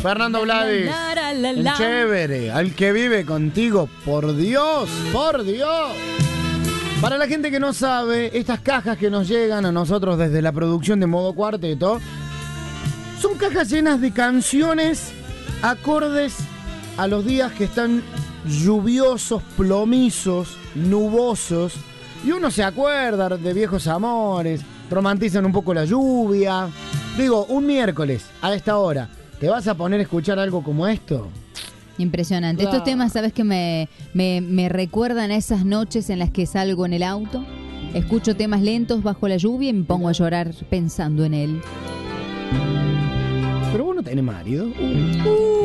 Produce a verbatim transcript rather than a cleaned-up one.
Fernando Vlades. La, la, la, El la. chévere, al que vive contigo, por Dios, por Dios. Para la gente que no sabe, estas cajas que nos llegan a nosotros desde la producción de Modo Cuarteto son cajas llenas de canciones acordes a los días que están lluviosos, plomizos, nubosos, y uno se acuerda de viejos amores, romantizan un poco la lluvia. Digo, un miércoles a esta hora, ¿te vas a poner a escuchar algo como esto? Impresionante. Claro. Estos temas, ¿sabes que me, me, me recuerdan a esas noches en las que salgo en el auto? Escucho temas lentos bajo la lluvia y me pongo a llorar pensando en él. Pero vos no tenés marido. Uh.